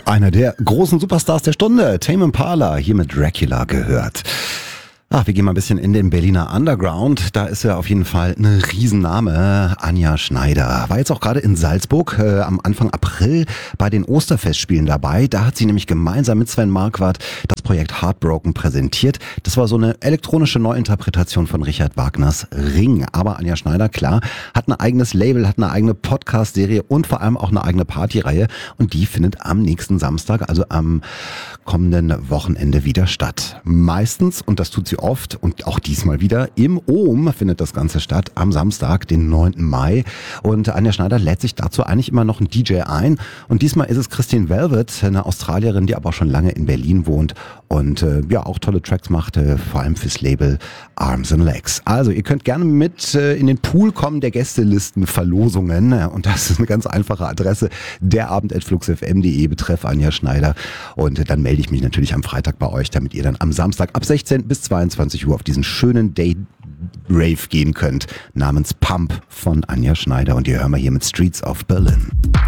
Einer der großen Superstars der Stunde, Tame Impala, hier mit Dracula gehört. Ach, wir gehen mal ein bisschen in den Berliner Underground. Da ist ja auf jeden Fall eine Riesenname, Anja Schneider. War jetzt auch gerade in Salzburg am Anfang April bei den Osterfestspielen dabei. Da hat sie nämlich gemeinsam mit Sven Marquardt das Projekt Heartbroken präsentiert. Das war so eine elektronische Neuinterpretation von Richard Wagners Ring. Aber Anja Schneider, klar, hat ein eigenes Label, hat eine eigene Podcast-Serie und vor allem auch eine eigene Partyreihe. Und die findet am nächsten Samstag, also am kommenden Wochenende wieder statt. Meistens, und das tut sie oft und auch diesmal wieder, im Ohm findet das Ganze statt am Samstag, den 9. Mai. Und Anja Schneider lädt sich dazu eigentlich immer noch einen DJ ein. Und diesmal ist es Christine Velvet, eine Australierin, die aber auch schon lange in Berlin wohnt und ja auch tolle Tracks macht, vor allem fürs Label Arms and Legs. Also ihr könnt gerne mit in den Pool kommen der Gästelistenverlosungen. Und das ist eine ganz einfache Adresse, derabend@fluxfm.de betreff Anja Schneider. Und dann melde ich mich natürlich am Freitag bei euch, damit ihr dann am Samstag ab 16 bis 22 Uhr auf diesen schönen Day-Rave gehen könnt, namens Pump von Anja Schneider. Und die hören wir hier mit Streets of Berlin.